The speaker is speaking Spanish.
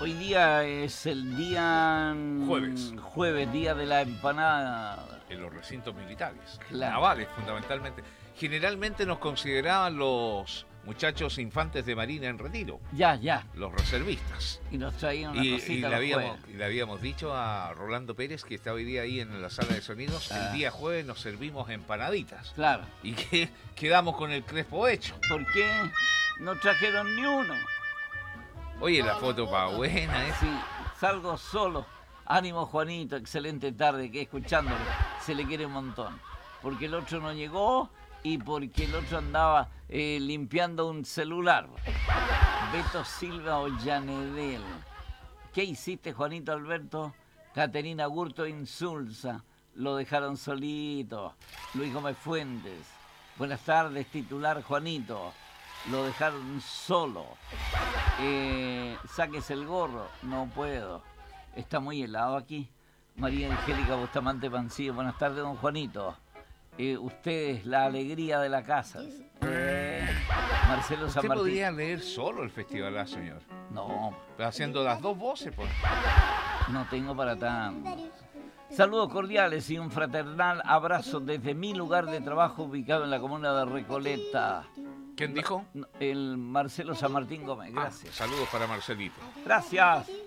Hoy día es el día Jueves. Día de la empanada. En los recintos militares, Claro. navales fundamentalmente. Generalmente nos consideraban los muchachos infantes de marina en retiro, Ya. los reservistas. Y nos traían una Y cosita le los jueves. habíamos dicho a Rolando Pérez, que está hoy día ahí en la sala de sonidos, el día jueves nos servimos empanaditas. Claro. Y que quedamos con el crespo hecho. ¿Por qué no trajeron ni uno? Oye, la foto pa' buena, ¿eh? Sí, salgo solo. Ánimo, Juanito, excelente tarde, que escuchándolo se le quiere un montón. Porque el otro no llegó y porque el otro andaba limpiando un celular. Beto Silva Ollanedel. ¿Qué hiciste, Juanito Alberto? Caterina Gurto Insulza. Lo dejaron solito. Luis Gómez Fuentes. Buenas tardes, titular Juanito. Lo dejaron solo. Sáquese el gorro. No puedo. Está muy helado aquí. María Angélica Bustamante Pancillo. Buenas tardes, don Juanito. Usted es la alegría de la casa. Marcelo San ¿Usted Martín. podría leer solo el festival, señor? No, Haciendo las dos voces, pues. no tengo para tanto. Saludos cordiales y un fraternal abrazo desde mi lugar de trabajo ubicado en la comuna de Recoleta. ¿Quién dijo? El Marcelo San Martín Gómez. Gracias. Saludos para Marcelito. Gracias.